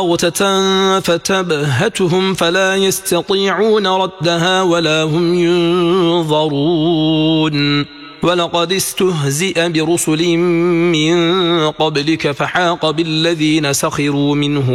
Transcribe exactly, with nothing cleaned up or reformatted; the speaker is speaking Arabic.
بغتة فتبهتهم فلا يستطيعون ردها ولا هم ينظرون ولقد استهزئ برسل من قبلك فحاق بالذين سخروا منهم